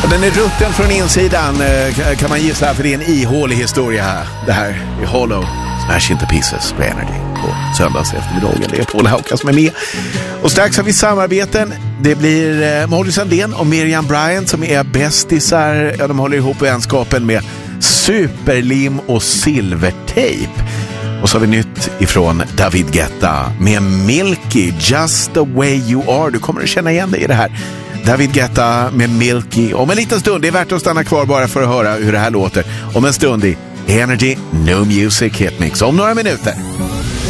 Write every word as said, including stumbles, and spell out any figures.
Den är rutten från insidan, kan man gissa, för det är en ihålig historia här. Det här är Hollow, Smash Into Pieces på Energy på söndags eftermiddagen. Det är Paul Hauka som är med. Och strax har vi samarbeten. Det blir Molly Sandén och Miriam Bryant som är bästisar. Ja, de håller ihop vänskapen med superlim och silvertejp. Och så har vi nytt ifrån David Guetta med Milky, Just the way you are. Du kommer att känna igen dig i det här. David Guetta med Milky. Om en liten stund, det är värt att stanna kvar bara för att höra hur det här låter. Om en stund i Energy No Music Hit Mix. Om några minuter.